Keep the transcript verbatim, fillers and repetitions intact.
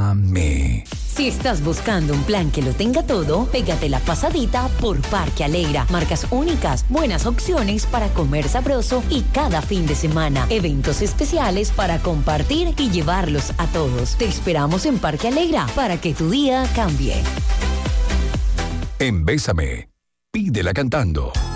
Bésame. Si estás buscando un plan que lo tenga todo, pégate la pasadita por Parque Alegra. Marcas únicas, buenas opciones para comer sabroso y cada fin de semana. Eventos especiales para compartir y llevarlos a todos. Te esperamos en Parque Alegra para que tu día cambie. En Bésame, pídela cantando.